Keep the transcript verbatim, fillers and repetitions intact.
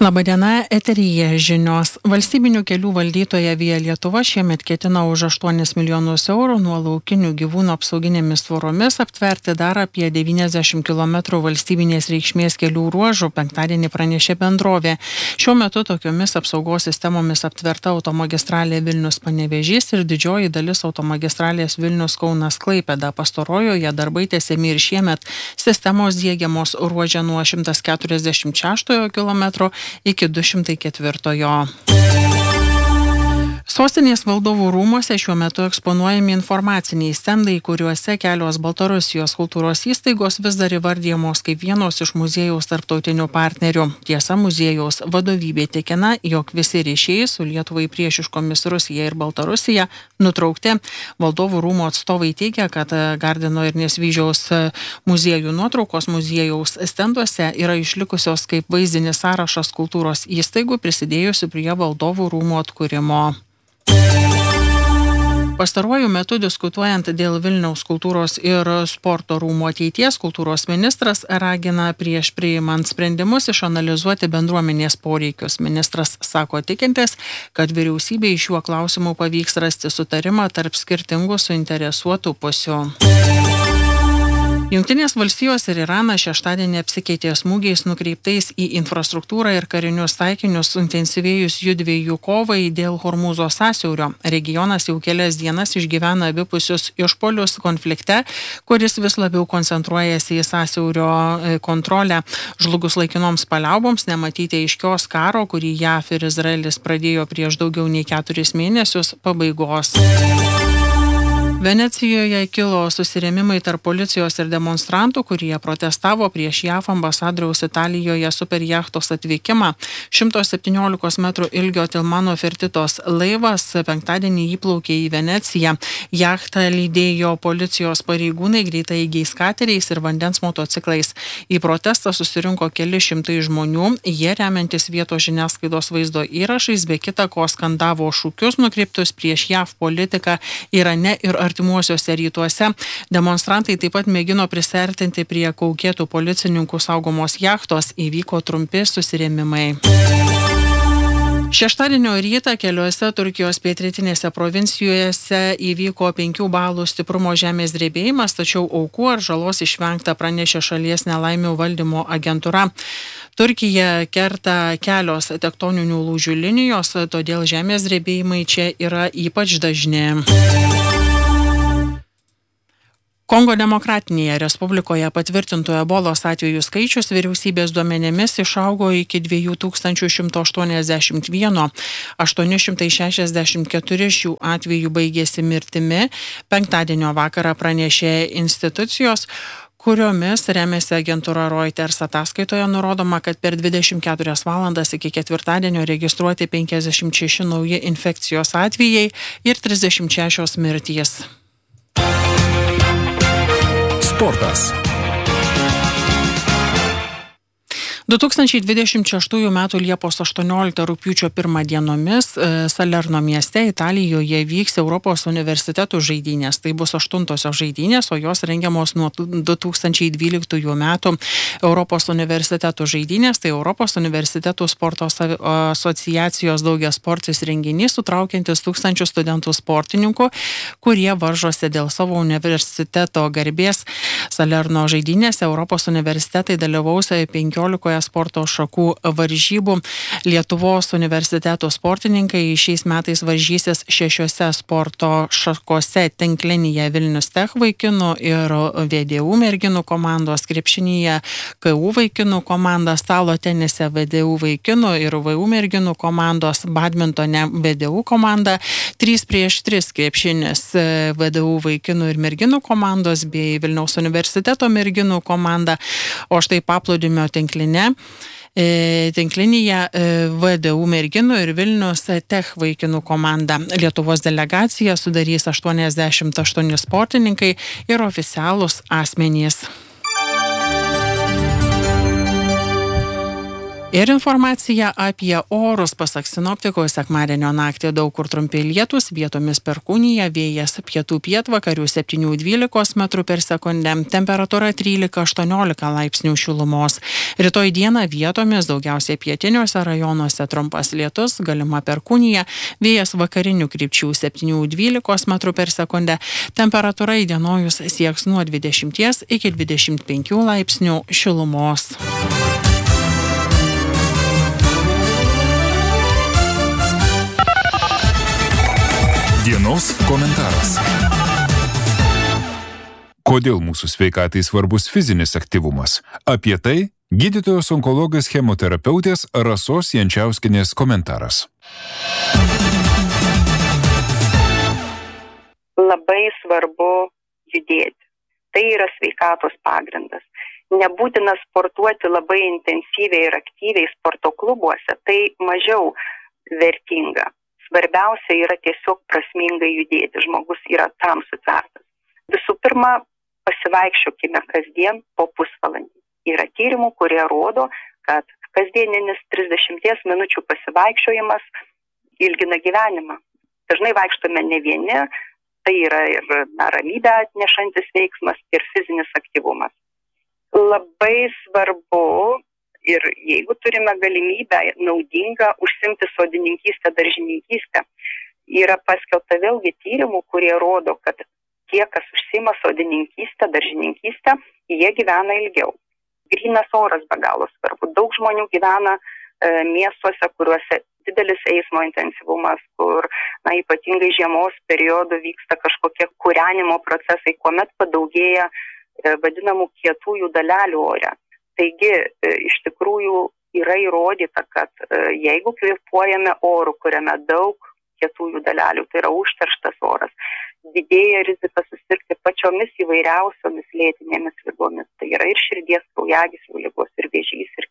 Labadiena, eteryje žinios. Valstybinių kelių valdytoja Via Lietuva šiemet ketina už aštuonis milijonus eurų nuo laukinių gyvūnų apsauginėmis tvoromis aptverti dar apie devyniasdešimt kilometrų valstybinės reikšmės kelių ruožų, penktadienį pranešė bendrovė. Šiuo metu tokiomis apsaugos sistemomis aptverta automagistralė Vilnius-Panevėžys ir didžioji dalis automagistralės Vilnius-Kaunas-Klaipėda. Pastarojoje darbai tęsiami ir šiemet. Sistemos diegiamos ruože nuo šimtas keturiasdešimt šeštojo kilometro iki du šimtai ketvirtojo. Sostinės valdovų rūmuose šiuo metu eksponuojami informaciniai stendai, kuriuose kelios Baltarusijos kultūros įstaigos vis dar įvardyjamos kaip vienos iš muziejaus tarptautinių partnerių. Tiesa, muziejaus vadovybė tikina, jog visi ryšiai su Lietuvai priešiškomis Rusija ir Baltarusija nutraukti. Valdovų rūmų atstovai teigia, kad Gardino ir Nesvyžiaus muziejų nuotraukos muziejaus stenduose yra išlikusios kaip vaizdinis sąrašas kultūros įstaigų prisidėjusių prie valdovų rūmų atkūrimo. Pastaruoju metu diskutuojant dėl Vilniaus kultūros ir sporto rūmų ateities, kultūros ministras ragina prieš priimant sprendimus išanalizuoti bendruomenės poreikius. Ministras sako tikintis, kad vyriausybei šiuo klausimu pavyks rasti sutarimą tarp skirtingų suinteresuotų pusių. Jungtinės valstijos ir Iranas šeštadienį apsikeitė smūgiais nukreiptais į infrastruktūrą ir karinius taikinius, intensyvėjus jųdviejų kovai dėl Hormūzo sąsiaurio. Regionas jau kelias dienas išgyvena abipusius išpolius konflikte, kuris vis labiau koncentruojasi į sąsiaurio kontrolę. Žlugus laikinoms paliauboms nematyti aiškios karo, kurį J A V ir Izraelis pradėjo prieš daugiau nei keturis mėnesius, pabaigos. Venecijoje kilo susirėmimai tarp policijos ir demonstrantų, kurie protestavo prieš J A V ambasadoriaus Italijoje superjachtos atvykimą. šimto septyniolikos metrų ilgio Tilmano Fertitos laivas penktadienį įplaukė į Veneciją. Jachtą lydėjo policijos pareigūnai greitaeigiais kateriais ir vandens motociklais. Į protestą susirinko keli šimtai žmonių. Jie, remiantis vietos žiniasklaidos vaizdo įrašais, be kita ko skandavo šūkius nukreiptus prieš J A V politiką Irane ir artimuosiuose rytuose. Demonstrantai taip pat mėgino prisertinti prie kaukėtų policininkų saugomos jachtos. Įvyko trumpi susirėmimai. Šeštadienio rytą keliuose Turkijos pietrytinėse provincijose įvyko penkių balų stiprumo žemės drebėjimas, tačiau aukų ar žalos išvengta, pranešė šalies nelaimių valdymo agentūra. Turkija kerta kelios tektoninių lūžių linijos, todėl žemės drebėjimai čia yra ypač dažni. Kongo Demokratinėje Respublikoje patvirtintų ebolos atvejų skaičius vyriausybės duomenimis išaugo iki dviejų tūkstančių šimto aštuoniasdešimt vieno. aštuoni šimtai šešiasdešimt keturi šių atvejų baigėsi mirtimi. Penktadienio vakarą pranešė institucijos, kuriomis remiasi agentūra Reuters. Ataskaitoje nurodoma, kad per dvidešimt keturias valandas iki ketvirtadienio registruoti penkiasdešimt šeši nauji infekcijos atvejai ir trisdešimt šešios mirtys. Sportas. du tūkstančiai dvidešimt šeštųjų metų Liepos aštuonioliktą rugpjūčio pirmą dienomis Salerno mieste Italijoje vyks Europos universitetų žaidynės. Tai bus aštuntosios žaidynės, o jos rengiamos nuo du tūkstančiai dvyliktųjų metų. Europos universitetų žaidynės tai Europos universitetų sporto asociacijos daugiasportis renginys, sutraukiantis tūkstančių studentų sportininkų, kurie varžosi dėl savo universiteto garbės. Salerno žaidynėse Europos universitetai dalyvaus penkiolikoje sporto šakų varžybų. Lietuvos universiteto sportininkai šiais metais varžysis šešiose sporto šakose: tinklinyje Vilnius Tech vaikinų ir V D U merginų komandos, krepšinyje K U vaikinų komanda, stalo tenise V D U vaikinų ir V U merginų komandos, badmintone V D U komanda, trys prieš tris krepšinis V D U vaikinų ir merginų komandos bei Vilniaus universiteto merginų komanda, o štai paplūdimio tinklinė tinklinyje V D U merginų ir Vilnius Tech vaikinų komanda. Lietuvos delegaciją sudarys aštuoniasdešimt aštuoni sportininkai ir oficialūs asmenys. Ir informacija apie orus. Pasak sinoptikų, sekmadienio naktį daug kur trumpi lietūs, vietomis perkūnija, vėjas pietų pietvakarių septyni dvylika metrų per sekundę, temperatūra trylika aštuoniolika laipsnių šilumos. Rytoj dieną vietomis daugiausiai pietiniuose rajonuose trumpas lietus, galima perkūnija, vėjas vakarinių krypčių septyni dvylika metrų per sekundę, temperatūra įdienojus sieks nuo dvidešimt iki dvidešimt penkių laipsnių šilumos. Dienos komentaras. Kodėl mūsų sveikatai svarbus fizinis aktyvumas? Apie tai gydytojos onkologės chemoterapeutės Rasos Jančiauskienės komentaras. Labai svarbu judėti. Tai yra sveikatos pagrindas. Nebūtina sportuoti labai intensyviai ir aktyviai sporto klubuose, tai mažiau vertinga. Svarbiausia yra tiesiog prasmingai judėti. Žmogus yra tam sutvertas. Visų pirma, pasivaikščiokime kasdien po pusvalandį. Yra tyrimų, kurie rodo, kad kasdieninis trisdešimties minučių pasivaikščiojimas ilgina gyvenimą. Dažnai vaikštome ne vieni, tai yra ir na, ramybę atnešantis veiksmas ir fizinis aktyvumas. Labai svarbu ir jeigu turime galimybę naudingą užsimti sodininkystę, daržininkystę, yra paskelbta vėlgi tyrimų, kurie rodo, kad tie, kas užsima sodininkystę, daržininkystę, jie gyvena ilgiau. Grynas oras be galo svarbu. Daug žmonių gyvena e, miestuose, kuriuose didelis eismo intensyvumas, kur na, ypatingai žiemos periodu vyksta kažkokie kūrenimo procesai, kuomet padaugėja e, vadinamų kietųjų dalelių ore. Taigi, iš tikrųjų yra įrodyta, kad jeigu kvėpuojame oru, kuriame daug kietųjų dalelių, tai yra užterštas oras, didėja rizika susirgti pačiomis įvairiausiomis lėtinėmis ligomis. Tai yra ir širdies kraujagyslių ligos, ir vėžys, ir